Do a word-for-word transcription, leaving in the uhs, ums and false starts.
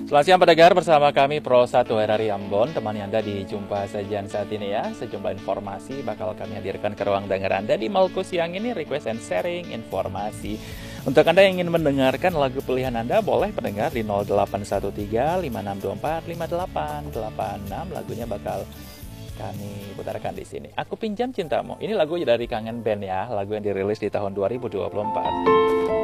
Selamat siang pendengar, bersama kami Pro satu R R I Ambon. Temani Anda di Jumpa Sajian saat ini ya. Sejumlah informasi bakal kami hadirkan ke ruang dengar Anda di Malko siang ini. Request and sharing informasi. Untuk Anda yang ingin mendengarkan lagu pilihan Anda, boleh pendengar di nol delapan satu tiga lima enam dua empat lima delapan delapan enam. Lagunya bakal kami putarkan di sini. Aku Pinjam Cintamu. Ini lagu dari Kangen Band ya. Lagu yang dirilis di tahun dua ribu dua puluh empat.